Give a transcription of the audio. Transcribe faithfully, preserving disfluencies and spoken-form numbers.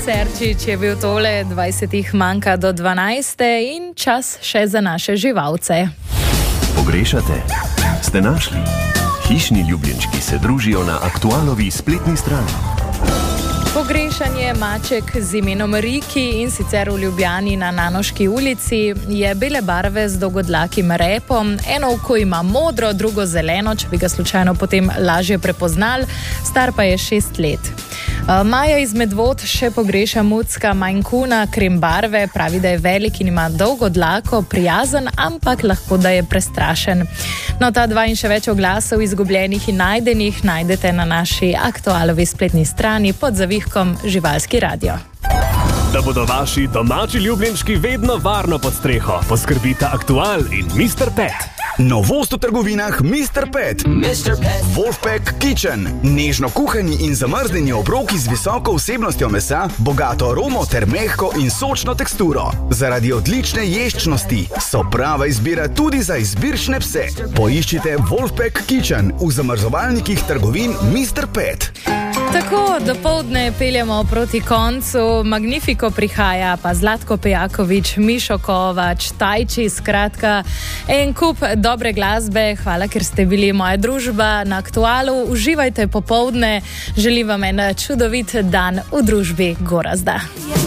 Serčič je bil tole, dvajsetih manjka do dvanajste in čas še za naše živalce. Pogrešate? Ste našli? Hišni ljubljenčki se družijo na Aktualovi spletni strani. Pogrešanje maček z imenom Riki, in sicer v Ljubljani na Nanoški ulici, je bele barve z dolgodlakim repom. Eno oko ima modro, drugo zeleno, če bi ga slučajno potem lažje prepoznali, star pa je šest let. Maja iz Medvod še pogreša mucka Majnkuna krem barve, pravi, da je velik in ima dolgo dlako, prijazen, ampak lahko da je prestrašen. No, ta dva in še več oglasov izgubljenih in najdenih najdete na naši Aktualovi spletni strani pod zavihkom Živalski radio. Da bodo vaši domači ljubljenčki vedno varno pod streho, poskrbita Aktual in mister Pet. Novost v trgovinah mister Pet. mister Pet. Wolfpack Kitchen. Nežno kuhani in zamrznjeni obroki z visoko vsebnostjo mesa, bogato aromo ter mehko in sočno teksturo. Zaradi odlične ješčnosti so prava izbira tudi za izbirčne pse. Poiščite Wolfpack Kitchen v zamrzovalnikih trgovin mister Pet. Tako, dopoldne peljemo proti koncu, Magnifico prihaja, pa Zlatko Pejaković, Mišo Kovač, Tajči, skratka, en kup dobre glasbe. Hvala, ker ste bili moja družba na Aktualu. Uživajte popoldne, želim vam en čudovit dan v družbi Gorazda.